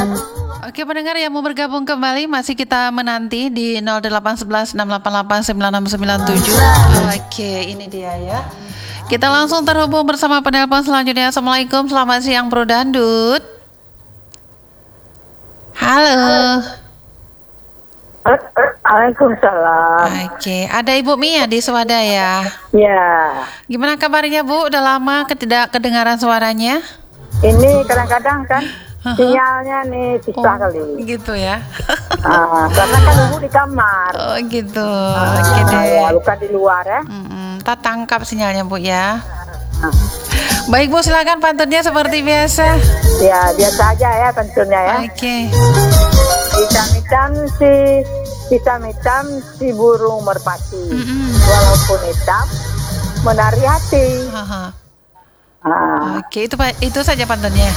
Oke pendengar yang mau bergabung kembali, masih kita menanti di 0811 688 9697. Oke, ini dia ya. Kita langsung terhubung bersama penelpon selanjutnya. Assalamualaikum, selamat siang Bro Dandut. Halo. Waalaikumsalam. Oke, ada Ibu Mia di Swadaya. Ya, Gimana kabarnya Bu? Udah lama tidak kedengaran suaranya? ini kadang-kadang kan sinyalnya nih susah kali. Gitu ya. Karena kan ibu di kamar. Oh gitu. Oke deh. Ya, bukan di luar ya. Tak tangkap sinyalnya Bu ya. Baik Bu, silakan pantunnya seperti biasa. Ya, biasa aja ya tentunya ya. Oke. Hitam-hitam si burung merpati. Walaupun hitam, menari hati. Oke, itu saja pantunnya.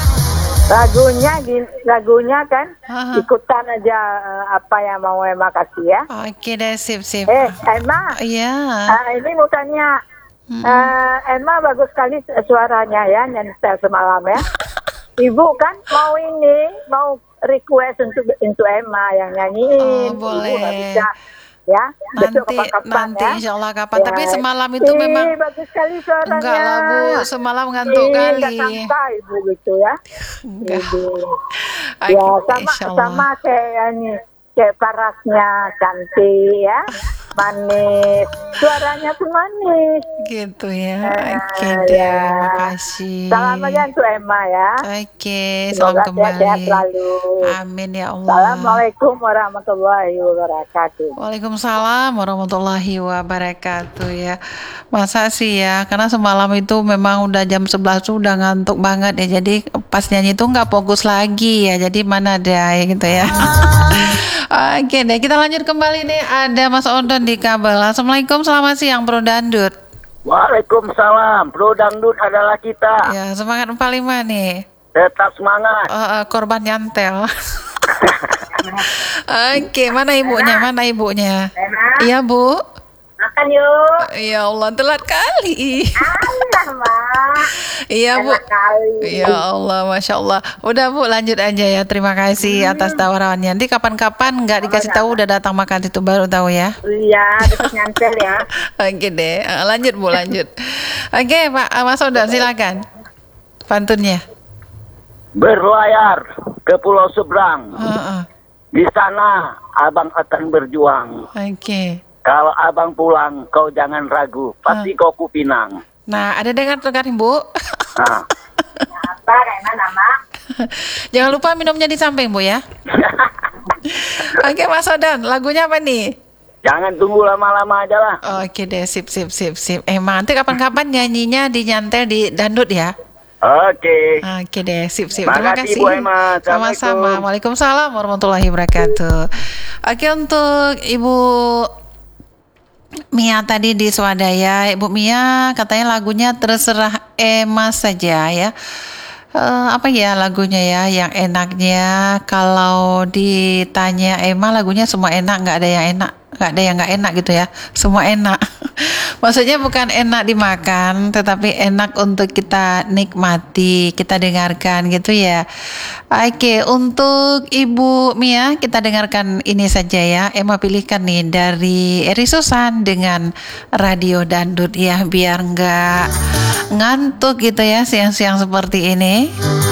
Lagunya kan ikutan aja apa yang mau Emma kasih ya. Oke deh, sip. Emma. Iya. Ini mau tanya. Emma bagus sekali suaranya ya, nyantel semalam ya. Ibu kan mau request untuk Emma yang nyanyiin. Boleh. Ibu nggak bisa ya. Nanti ya. insya Allah kapan. Ya. Tapi semalam itu memang bagus sekali suaranya. enggak lah Bu, semalam ngantuk kali. Nggak sangka Ibu gitu ya. Enggak. Ya sama kayak parasnya cantik ya, manis, suaranya pun manis. Gitu ya. Oke deh, makasih. Salam aja untuk Emma ya. Oke, salam kembali. Sehat selalu. Amin ya Allah. Assalamualaikum warahmatullahi wabarakatuh. Waalaikumsalam warahmatullahi wabarakatuh ya. Masa sih ya, karena semalam itu memang udah jam 11 tuh udah ngantuk banget ya. Jadi pas nyanyi itu nggak fokus lagi ya. Jadi mana ada ya gitu ya. Oke deh, kita lanjut kembali nih. Ada Mas Odon di kabel. Assalamualaikum, selamat siang Bro Dandut. Waalaikumsalam, Bro Dangdut adalah kita. Ya, semangat 45 nih. Tetap semangat. Korban nyantel. Oke, mana ibunya? Iya Bu. Makan yuk. Ya Allah, telat kali. Allah, Mak. Iya Bu. Kali. Ya Allah, Masya Allah. Udah Bu, lanjut aja ya. Terima kasih atas tawarannya. Nanti kapan-kapan nggak dikasih tahu udah datang makan itu baru tahu ya. Iya, bisa nyantel ya. Oke deh, lanjut Bu, lanjut. Oke Pak Mas Odon, silakan pantunnya. Berlayar ke pulau seberang. Di sana abang akan berjuang. Oke. Kalau abang pulang, kau jangan ragu. Pasti kau kupinang. Nah, ada dengar Bu? Apa nama? Jangan lupa minumnya di samping Bu ya. Oke Mas Odon, lagunya apa nih? Jangan tunggu lama-lama aja lah. Oke deh, sip. Nanti kapan-kapan nyanyinya dinyantel di Dandut ya. Oke deh, sip. Terima kasih. Bu Emma. Sama-sama. Waalaikumsalam warahmatullahi wabarakatuh. Oke, untuk Ibu Mia tadi di Swadaya, Ibu Mia katanya lagunya terserah Emma saja ya. Apa ya lagunya ya yang enaknya? Kalau ditanya Emma lagunya semua enak, nggak ada yang enak, nggak ada yang nggak enak gitu ya, semua enak. Maksudnya bukan enak dimakan, tetapi enak untuk kita nikmati, kita dengarkan gitu ya. Oke, untuk Ibu Mia kita dengarkan ini saja ya. Emma pilihkan nih dari Eri Susan dengan Radio Dandut ya, biar nggak ngantuk gitu ya siang-siang seperti ini.